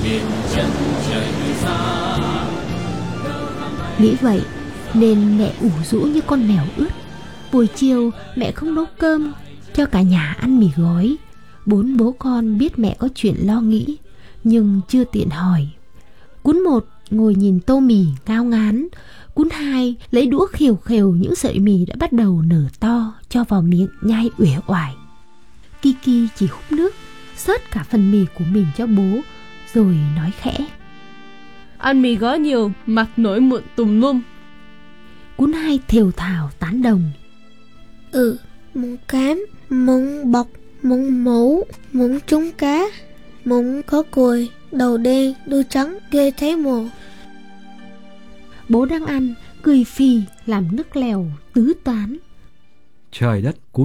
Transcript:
Nghĩ vậy nên mẹ ủ rũ như con mèo ướt. Buổi chiều mẹ không nấu cơm cho cả nhà ăn mì gói. Bốn bố con biết mẹ có chuyện lo nghĩ nhưng chưa tiện hỏi. Cún một ngồi nhìn tô mì ngao ngán. Cún hai lấy đũa khều khều những sợi mì đã bắt đầu nở to cho vào miệng nhai uể oải. Kiki chỉ húp nước, xớt cả phần mì của mình cho bố rồi nói khẽ: Ăn mì gói nhiều, mặt nổi mụn tùm lum. Cún hai thều thào tán đồng: Mụn cám, mụn bọc, mụn mủ, mụn trúng cá, mụn có cùi, đầu đen, đuôi trắng, ghê thấy mồ. Bố đang ăn, cười phì làm nước lèo tứ toán. Trời đất, cún